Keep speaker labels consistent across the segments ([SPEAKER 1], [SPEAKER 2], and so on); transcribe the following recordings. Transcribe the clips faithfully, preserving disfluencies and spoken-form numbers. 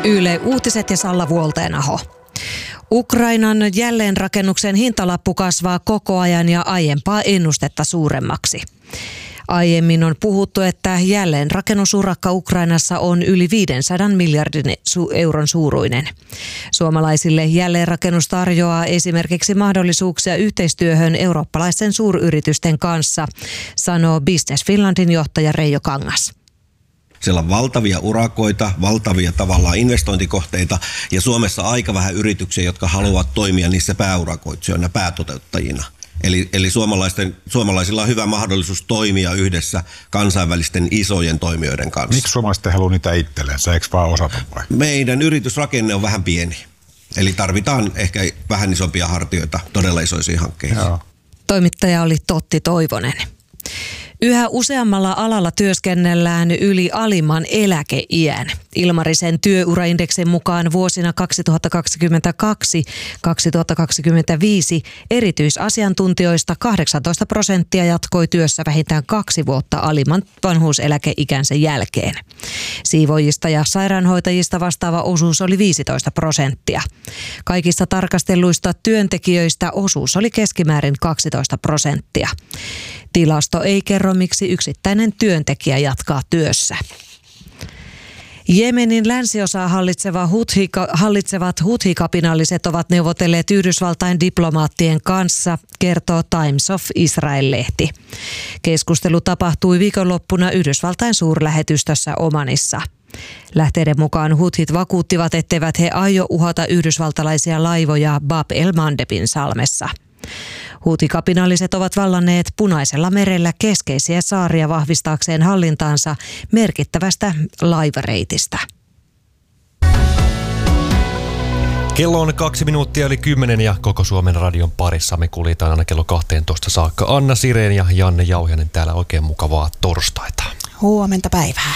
[SPEAKER 1] Yle Uutiset ja Salla Vuolteenaho. Ukrainan jälleenrakennuksen hintalappu kasvaa koko ajan ja aiempaa ennustetta suuremmaksi. Aiemmin on puhuttu, että jälleenrakennusurakka Ukrainassa on yli viisisataa miljardin euron suuruinen. Suomalaisille jälleenrakennus tarjoaa esimerkiksi mahdollisuuksia yhteistyöhön eurooppalaisten suuryritysten kanssa, sanoo Business Finlandin johtaja Reijo Kangas.
[SPEAKER 2] Siellä on valtavia urakoita, valtavia tavallaan investointikohteita ja Suomessa aika vähän yrityksiä, jotka haluavat toimia niissä pääurakoitsijoina, päätoteuttajina. Eli, eli suomalaisten, suomalaisilla on hyvä mahdollisuus toimia yhdessä kansainvälisten isojen toimijoiden kanssa.
[SPEAKER 3] Miksi suomalaiset haluaa niitä itsellensä, eikö vaan osata vai?
[SPEAKER 2] Meidän yritysrakenne on vähän pieni. Eli tarvitaan ehkä vähän isompia hartioita todella isoisiin hankkeisiin. Joo.
[SPEAKER 1] Toimittaja oli Totti Toivonen. Yhä useammalla alalla työskennellään yli alimman eläkeiän. Ilmarisen työuraindeksin mukaan vuosina kaksituhattakaksikymmentäkaksi kaksituhattakaksikymmentäviisi erityisasiantuntijoista kahdeksantoista prosenttia jatkoi työssä vähintään kaksi vuotta alimman vanhuuseläkeikänsä jälkeen. Siivoojista ja sairaanhoitajista vastaava osuus oli viisitoista prosenttia. Kaikista tarkastelluista työntekijöistä osuus oli keskimäärin kaksitoista prosenttia. Tilasto ei kerro, miksi yksittäinen työntekijä jatkaa työssä. Jemenin länsiosaa hallitseva Huthi, hallitsevat Huthi-kapinalliset ovat neuvotelleet Yhdysvaltain diplomaattien kanssa, kertoo Times of Israel-lehti. Keskustelu tapahtui viikonloppuna Yhdysvaltain suurlähetystössä Omanissa. Lähteiden mukaan Huthit vakuuttivat, etteivät he aio uhata yhdysvaltalaisia laivoja Bab el-Mandebin salmessa. Huutikapinalliset ovat vallanneet Punaisella merellä keskeisiä saaria vahvistaakseen hallintaansa merkittävästä laivareitistä.
[SPEAKER 4] Kello on kaksi minuuttia yli kymmenen ja koko Suomen radion parissa me kuljetaan aina kello kahteentoista saakka. Anna Sireen ja Janne Jauhianen täällä, oikein mukavaa torstaita.
[SPEAKER 5] Huomenta päivää.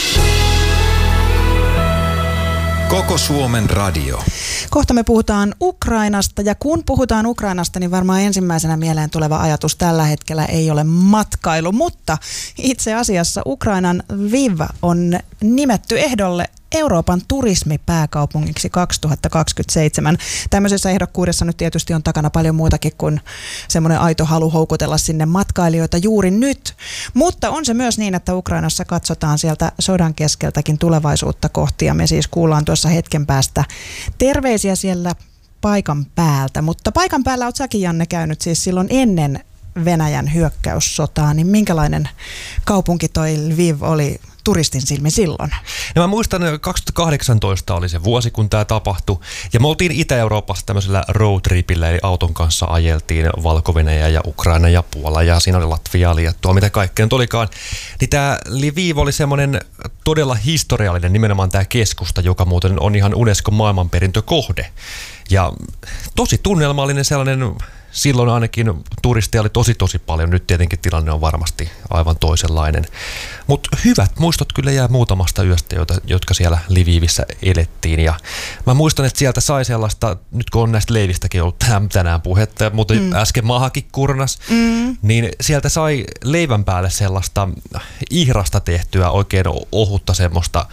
[SPEAKER 6] Koko Suomen radio.
[SPEAKER 5] Kohta me puhutaan Ukrainasta ja kun puhutaan Ukrainasta, niin varmaan ensimmäisenä mieleen tuleva ajatus tällä hetkellä ei ole matkailu, mutta itse asiassa Ukrainan Lviv on nimetty ehdolle Euroopan turismipääkaupungiksi kaksituhattakaksikymmentäseitsemän. Tämmöisessä ehdokkuudessa nyt tietysti on takana paljon muutakin kuin semmoinen aito halu houkutella sinne matkailijoita juuri nyt. Mutta on se myös niin, että Ukrainassa katsotaan sieltä sodan keskeltäkin tulevaisuutta kohti ja me siis kuullaan tuossa hetken päästä terveisiä siellä paikan päältä. Mutta paikan päällä olet säkin, Janne, käynyt siis silloin ennen Venäjän hyökkäyssotaa, niin minkälainen kaupunki toi Lviv oli turistin silmin silloin?
[SPEAKER 4] No mä muistan, kaksituhattakahdeksantoista oli se vuosi, kun tämä tapahtui. Ja me oltiin Itä-Euroopassa tämmöisellä roadtripillä, eli auton kanssa ajeltiin Valko-Venäjä ja Ukraina ja Puola, ja siinä oli Latvia, Liettua, mitä kaikkea nyt olikaan. Niin tämä Lviv oli semmoinen todella historiallinen, nimenomaan tämä keskusta, joka muuten on ihan Unescon maailmanperintökohde. Ja tosi tunnelmallinen sellainen. Silloin ainakin turisteja oli tosi tosi paljon, nyt tietenkin tilanne on varmasti aivan toisenlainen. Mutta hyvät muistot kyllä jää muutamasta yöstä, joita, jotka siellä Lvivissä elettiin. Ja mä muistan, että sieltä sai sellaista, nyt kun on näistä leivistäkin ollut tänään puhetta, mutta mm. äsken maahakin kurnas, mm. niin sieltä sai leivän päälle sellaista ihrasta tehtyä oikein ohutta semmoista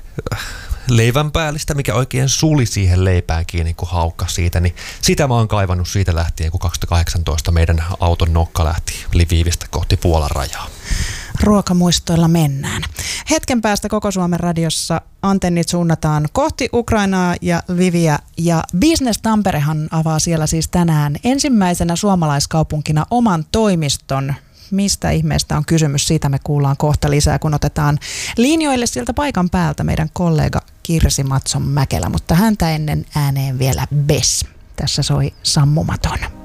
[SPEAKER 4] leivänpäällistä, mikä oikein suli siihen leipään kiinni, kun haukka siitä, niin sitä mä oon kaivannut siitä lähtien, kun kaksituhattakahdeksantoista meidän auton nokka lähti Lvivistä kohti Puolan rajaa.
[SPEAKER 5] Ruokamuistoilla mennään. Hetken päästä Koko Suomen radiossa antennit suunnataan kohti Ukrainaa ja Lviviä, ja Business Tamperehan avaa siellä siis tänään ensimmäisenä suomalaiskaupunkina oman toimiston. Mistä ihmeestä on kysymys, siitä me kuullaan kohta lisää, kun otetaan linjoille sieltä paikan päältä meidän kollega Kirsi Matson Mäkelä, mutta häntä ennen ääneen vielä Bess. Tässä soi Sammumaton.